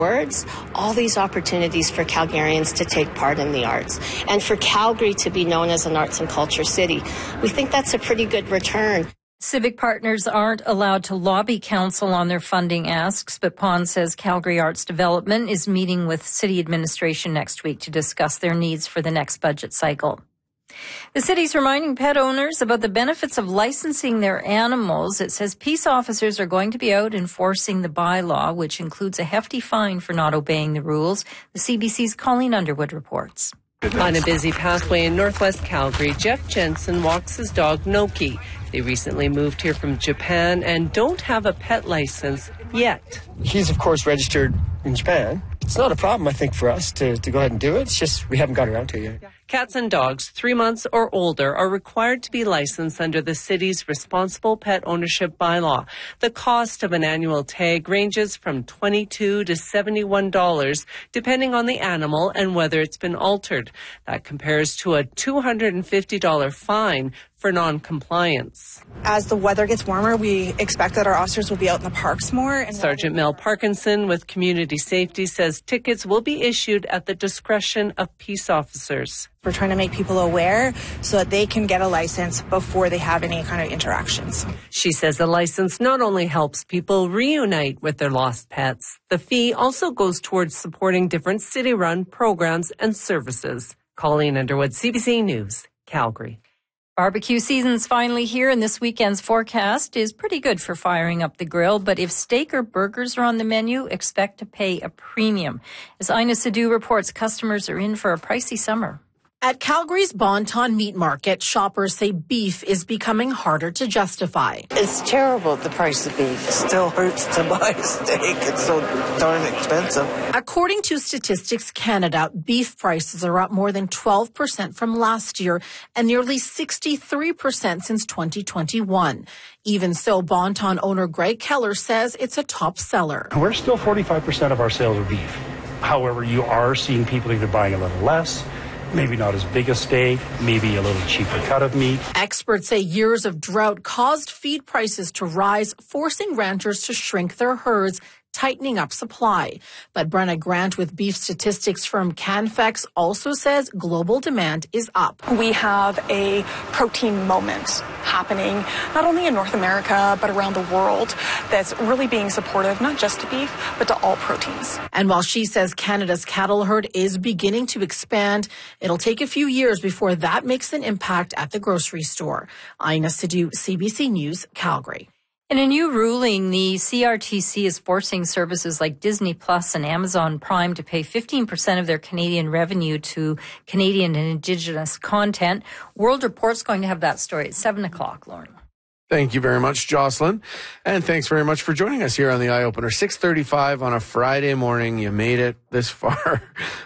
words, all these opportunities for Calgarians to take part in the arts and for Calgary to be known as an arts and culture city. We think that's a pretty good return. Civic partners aren't allowed to lobby council on their funding asks, but Pond says Calgary Arts Development is meeting with city administration next week to discuss their needs for the next budget cycle. The city's reminding pet owners about the benefits of licensing their animals. It says peace officers are going to be out enforcing the bylaw, which includes a hefty fine for not obeying the rules. The CBC's Colleen Underwood reports. On a busy pathway in northwest Calgary, Jeff Jensen walks his dog Noki. They recently moved here from Japan and don't have a pet license yet. He's, of course, registered in Japan. It's not a problem, I think, for us to go ahead and do it. It's just we haven't got around to it yet. Cats and dogs 3 months or older are required to be licensed under the city's responsible pet ownership bylaw. The cost of an annual tag ranges from $22 to $71, depending on the animal and whether it's been altered. That compares to a $250 fine for non-compliance. As the weather gets warmer, we expect that our officers will be out in the parks more. Sergeant Mel Parkinson with Community Safety says tickets will be issued at the discretion of peace officers. We're trying to make people aware so that they can get a license before they have any kind of interactions. She says the license not only helps people reunite with their lost pets, the fee also goes towards supporting different city-run programs and services. Colleen Underwood, CBC News, Calgary. Barbecue season's finally here, and this weekend's forecast is pretty good for firing up the grill. But if steak or burgers are on the menu, expect to pay a premium. As Ina Sidhu reports, customers are in for a pricey summer. At Calgary's Bon Ton Meat Market, shoppers say beef is becoming harder to justify. It's terrible, the price of beef. It still hurts to buy steak. It's so darn expensive. According to Statistics Canada, beef prices are up more than 12% from last year and nearly 63% since 2021. Even so, Bon Ton owner Greg Keller says it's a top seller. We're still 45% of our sales are beef. However, you are seeing people either buying a little less, maybe not as big a steak, maybe a little cheaper cut of meat. Experts say years of drought caused feed prices to rise, forcing ranchers to shrink their herds, tightening up supply. But Brenna Grant with beef statistics firm Canfex also says global demand is up. We have a protein moment happening not only in North America but around the world that's really being supportive not just to beef but to all proteins. And while she says Canada's cattle herd is beginning to expand, it'll take a few years before that makes an impact at the grocery store. Ina Sidhu, CBC News, Calgary. In a new ruling, the CRTC is forcing services like Disney Plus and Amazon Prime to pay 15% of their Canadian revenue to Canadian and Indigenous content. World Report's going to have that story at 7 o'clock, Lauren. Thank you very much, Jocelyn. And thanks very much for joining us here on the Eye Opener. 6:35 on a Friday morning. You made it this far.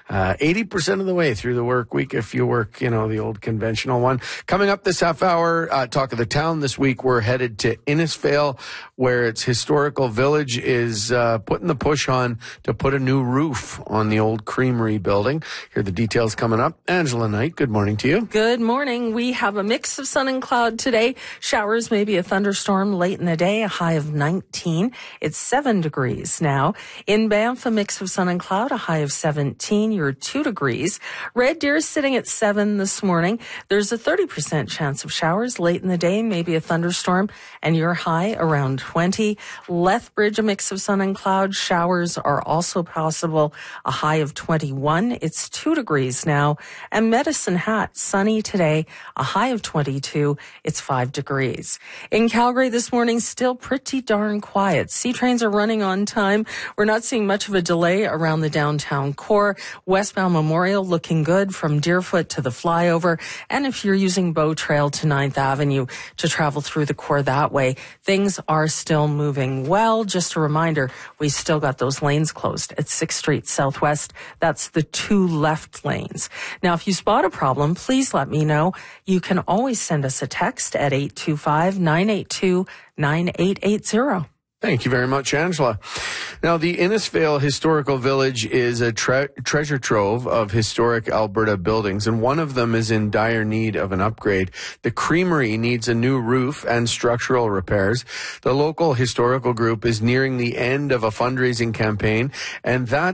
80% of the way through the work week if you work, the old conventional one. Coming up this half hour, Talk of the Town this week. We're headed to Innisfail, where its historical village is putting the push on to put a new roof on the old creamery building. Here are the details coming up. Angela Knight, good morning to you. Good morning. We have a mix of sun and cloud today. Showers, maybe a thunderstorm late in the day, a high of 19. It's 7 degrees now. In Banff, a mix of sun and cloud, a high of 17. You're 2 degrees. Red Deer is sitting at 7 this morning. There's a 30% chance of showers late in the day, maybe a thunderstorm, and your high around 20. Lethbridge, a mix of sun and cloud. Showers are also possible, a high of 21. It's 2 degrees now. And Medicine Hat, sunny today, a high of 22. It's 5 degrees. In Calgary this morning, still pretty darn quiet. C trains are running on time. We're not seeing much of a delay around the downtown core. Westbound Memorial looking good from Deerfoot to the flyover. And if you're using Bow Trail to 9th Avenue to travel through the core that way, things are still moving well. Just a reminder, we still got those lanes closed at 6th Street Southwest. That's the 2 left lanes. Now, if you spot a problem, please let me know. You can always send us a text at 825-982-9880. Thank you very much, Angela. Now, the Innisfail Historical Village is a treasure trove of historic Alberta buildings, and one of them is in dire need of an upgrade. The Creamery needs a new roof and structural repairs. The local historical group is nearing the end of a fundraising campaign, and that